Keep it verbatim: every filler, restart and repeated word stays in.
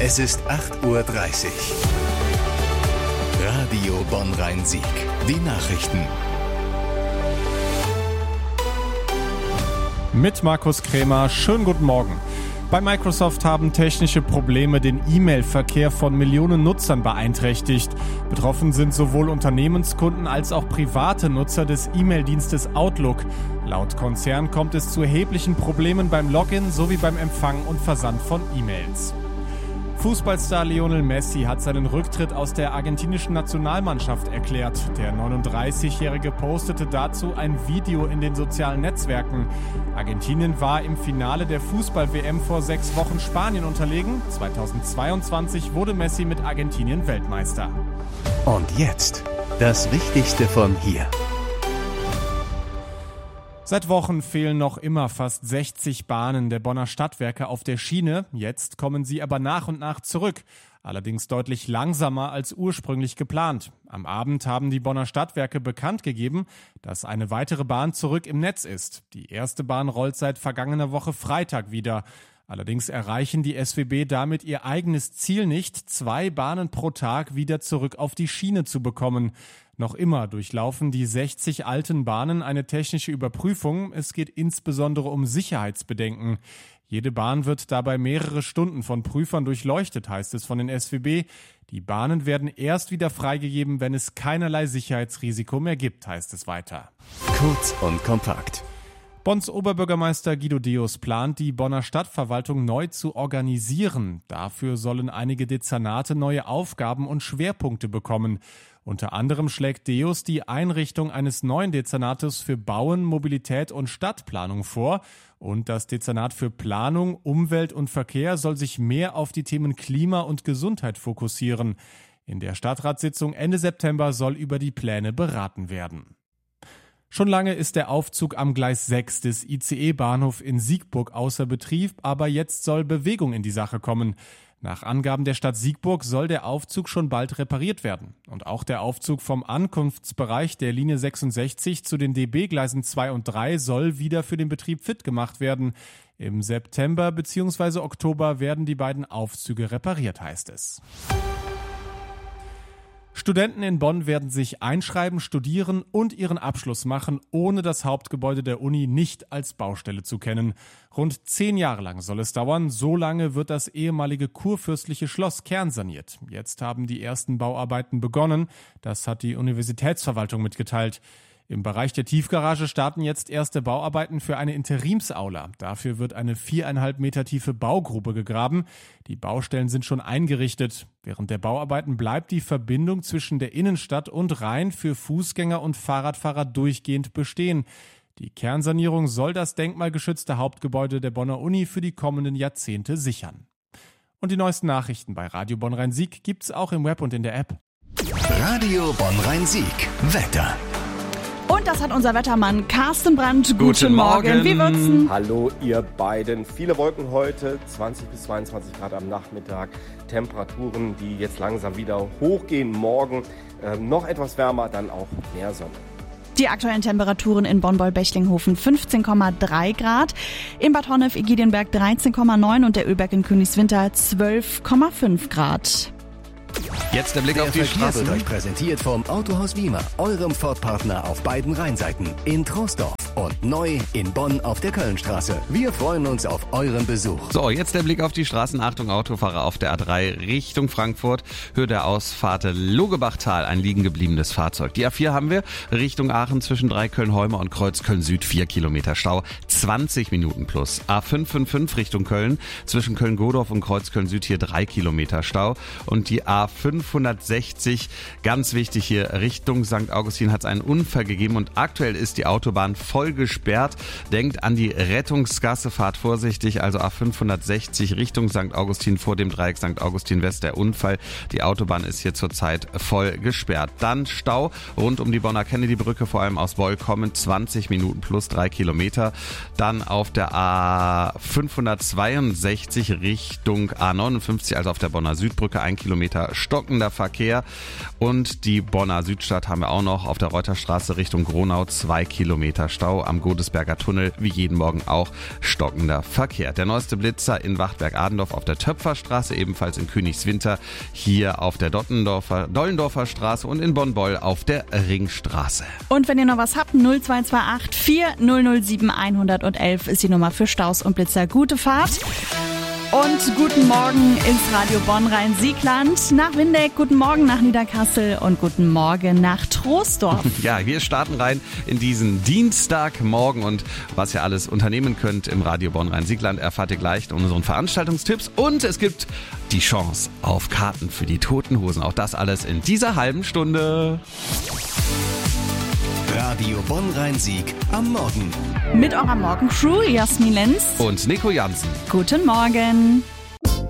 Es ist acht Uhr dreißig. Radio Bonn-Rhein-Sieg. Die Nachrichten. Mit Markus Krämer. Schönen guten Morgen. Bei Microsoft haben technische Probleme den E-Mail-Verkehr von Millionen Nutzern beeinträchtigt. Betroffen sind sowohl Unternehmenskunden als auch private Nutzer des E-Mail-Dienstes Outlook. Laut Konzern kommt es zu erheblichen Problemen beim Login sowie beim Empfang und Versand von E-Mails. Fußballstar Lionel Messi hat seinen Rücktritt aus der argentinischen Nationalmannschaft erklärt. Der neununddreißigjährige postete dazu ein Video in den sozialen Netzwerken. Argentinien war im Finale der Fußball-W M vor sechs Wochen Spanien unterlegen. zweitausendzweiundzwanzig wurde Messi mit Argentinien Weltmeister. Und jetzt das Wichtigste von hier. Seit Wochen fehlen noch immer fast sechzig Bahnen der Bonner Stadtwerke auf der Schiene. Jetzt kommen sie aber nach und nach zurück. Allerdings deutlich langsamer als ursprünglich geplant. Am Abend haben die Bonner Stadtwerke bekannt gegeben, dass eine weitere Bahn zurück im Netz ist. Die erste Bahn rollt seit vergangener Woche Freitag wieder. Allerdings erreichen die S W B damit ihr eigenes Ziel nicht, zwei Bahnen pro Tag wieder zurück auf die Schiene zu bekommen. Noch immer durchlaufen die sechzig alten Bahnen eine technische Überprüfung. Es geht insbesondere um Sicherheitsbedenken. Jede Bahn wird dabei mehrere Stunden von Prüfern durchleuchtet, heißt es von den S W B. Die Bahnen werden erst wieder freigegeben, wenn es keinerlei Sicherheitsrisiko mehr gibt, heißt es weiter. Kurz und kompakt. Bonns Oberbürgermeister Guido Deus plant, die Bonner Stadtverwaltung neu zu organisieren. Dafür sollen einige Dezernate neue Aufgaben und Schwerpunkte bekommen. Unter anderem schlägt Deus die Einrichtung eines neuen Dezernates für Bauen, Mobilität und Stadtplanung vor. Und das Dezernat für Planung, Umwelt und Verkehr soll sich mehr auf die Themen Klima und Gesundheit fokussieren. In der Stadtratssitzung Ende September soll über die Pläne beraten werden. Schon lange ist der Aufzug am Gleis sechs des I C E-Bahnhof in Siegburg außer Betrieb, aber jetzt soll Bewegung in die Sache kommen. Nach Angaben der Stadt Siegburg soll der Aufzug schon bald repariert werden. Und auch der Aufzug vom Ankunftsbereich der Linie sechsundsechzig zu den D B-Gleisen zwei und drei soll wieder für den Betrieb fit gemacht werden. Im September bzw. Oktober werden die beiden Aufzüge repariert, heißt es. Studenten in Bonn werden sich einschreiben, studieren und ihren Abschluss machen, ohne das Hauptgebäude der Uni nicht als Baustelle zu kennen. Rund zehn Jahre lang soll es dauern. So lange wird das ehemalige kurfürstliche Schloss kernsaniert. Jetzt haben die ersten Bauarbeiten begonnen. Das hat die Universitätsverwaltung mitgeteilt. Im Bereich der Tiefgarage starten jetzt erste Bauarbeiten für eine Interimsaula. Dafür wird eine viereinhalb Meter tiefe Baugrube gegraben. Die Baustellen sind schon eingerichtet. Während der Bauarbeiten bleibt die Verbindung zwischen der Innenstadt und Rhein für Fußgänger und Fahrradfahrer durchgehend bestehen. Die Kernsanierung soll das denkmalgeschützte Hauptgebäude der Bonner Uni für die kommenden Jahrzehnte sichern. Und die neuesten Nachrichten bei Radio Bonn-Rhein-Sieg gibt's auch im Web und in der App. Radio Bonn-Rhein-Sieg. Wetter. Und das hat unser Wettermann Carsten Brandt. Guten, Guten Morgen. Morgen. Wie wird's denn? Hallo ihr beiden. Viele Wolken heute, zwanzig bis zweiundzwanzig Grad am Nachmittag. Temperaturen, die jetzt langsam wieder hochgehen. Morgen äh, noch etwas wärmer, dann auch mehr Sonne. Die aktuellen Temperaturen in Bonn-Boll-Bechlinghofen fünfzehn Komma drei Grad, in Bad Honnef-Egidionberg dreizehn Komma neun und der Ölberg in Königswinter zwölf Komma fünf Grad. Jetzt der Blick der auf die Verkehr Straßen. Wird euch präsentiert vom Autohaus Wiemer, eurem Ford-Partner auf beiden Rheinseiten, in Troisdorf und neu in Bonn auf der Kölnstraße. Wir freuen uns auf euren Besuch. So, jetzt der Blick auf die Straßen. Achtung, Autofahrer auf der A drei Richtung Frankfurt. Höhe der Ausfahrt Logebachtal, ein liegen gebliebenes Fahrzeug. Die A vier haben wir Richtung Aachen zwischen Dreiköln-Heuma und Kreuzköln-Süd, vier Kilometer Stau, zwanzig Minuten plus. A fünf fünf fünf Richtung Köln zwischen Köln-Godorf und Kreuzköln-Süd hier drei Kilometer Stau. Und die A fünfhundertsechzig, ganz wichtig hier, Richtung Sankt Augustin hat es einen Unfall gegeben und aktuell ist die Autobahn voll gesperrt. Denkt an die Rettungsgasse, fahrt vorsichtig, also A fünfhundertsechzig Richtung Sankt Augustin vor dem Dreieck Sankt Augustin West, der Unfall. Die Autobahn ist hier zurzeit voll gesperrt. Dann Stau rund um die Bonner Kennedy-Brücke, vor allem aus Boll kommen zwanzig Minuten plus drei Kilometer. Dann auf der A fünfhundertzweiundsechzig Richtung A neunundfünfzig, also auf der Bonner Südbrücke, ein Kilometer stockender Verkehr. Und die Bonner Südstadt haben wir auch noch auf der Reuterstraße Richtung Gronau, zwei Kilometer Stau. Am Godesberger Tunnel, wie jeden Morgen auch stockender Verkehr. Der neueste Blitzer in Wachtberg-Adendorf auf der Töpferstraße, ebenfalls in Königswinter, hier auf der Dottendorfer, Dollendorfer Straße und in Bonn-Boll auf der Ringstraße. Und wenn ihr noch was habt, null zwei zwei acht vier null null sieben eins eins eins ist die Nummer für Staus und Blitzer. Gute Fahrt. Und guten Morgen ins Radio Bonn Rhein-Siegland, nach Windeck, guten Morgen nach Niederkassel und guten Morgen nach Troisdorf. Ja, wir starten rein in diesen Dienstagmorgen und was ihr alles unternehmen könnt im Radio Bonn Rhein-Siegland erfahrt ihr gleich in unseren Veranstaltungstipps und es gibt die Chance auf Karten für die Toten Hosen. Auch das alles in dieser halben Stunde. Radio Bonn Rhein-Sieg am Morgen. Mit eurer Morgencrew Jasmin Lenz Und Nico Jansen. Guten Morgen.